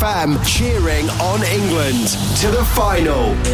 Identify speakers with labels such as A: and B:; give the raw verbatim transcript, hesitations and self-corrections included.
A: F M cheering on England to the final.